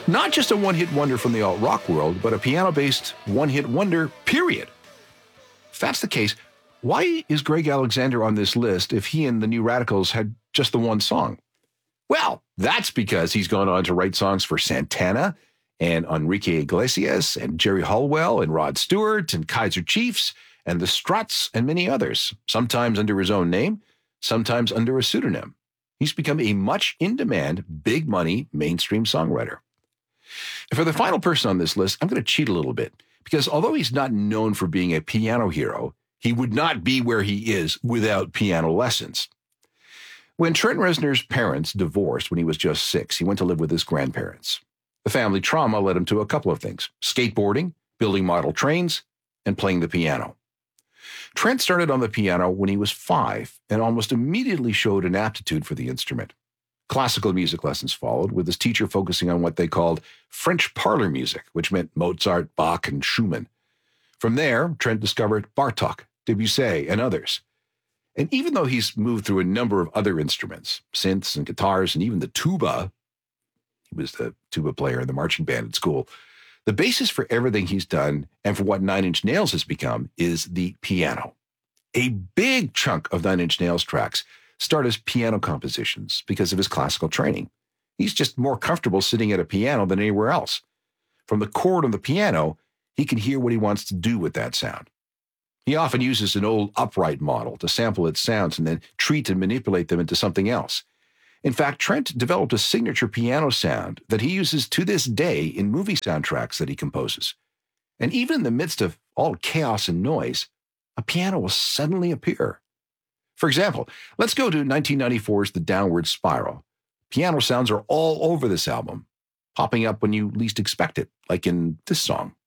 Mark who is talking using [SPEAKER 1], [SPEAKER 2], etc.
[SPEAKER 1] Not just a one-hit wonder from the alt-rock world, but a piano-based one-hit wonder, period. If that's the case, why is Greg Alexander on this list if he and the New Radicals had just the one song? Well, that's because he's gone on to write songs for Santana and Enrique Iglesias and Jerry Halliwell and Rod Stewart and Kaiser Chiefs and the Struts and many others, sometimes under his own name, sometimes under a pseudonym. He's become a much in-demand, big-money mainstream songwriter. And for the final person on this list, I'm going to cheat a little bit, because although he's not known for being a piano hero, he would not be where he is without piano lessons. When Trent Reznor's parents divorced when he was just 6, he went to live with his grandparents. The family trauma led him to a couple of things: skateboarding, building model trains, and playing the piano. Trent started on the piano when he was 5 and almost immediately showed an aptitude for the instrument. Classical music lessons followed, with his teacher focusing on what they called French parlor music, which meant Mozart, Bach, and Schumann. From there, Trent discovered Bartók, Debussy, and others. And even though he's moved through a number of other instruments, synths and guitars, and even the tuba — he was the tuba player in the marching band at school — the basis for everything he's done and for what Nine Inch Nails has become is the piano. A big chunk of Nine Inch Nails tracks start as piano compositions because of his classical training. He's just more comfortable sitting at a piano than anywhere else. From the chord on the piano, he can hear what he wants to do with that sound. He often uses an old upright model to sample its sounds and then treat and manipulate them into something else. In fact, Trent developed a signature piano sound that he uses to this day in movie soundtracks that he composes. And even in the midst of all chaos and noise, a piano will suddenly appear. For example, let's go to 1994's The Downward Spiral. Piano sounds are all over this album, popping up when you least expect it, like in this song.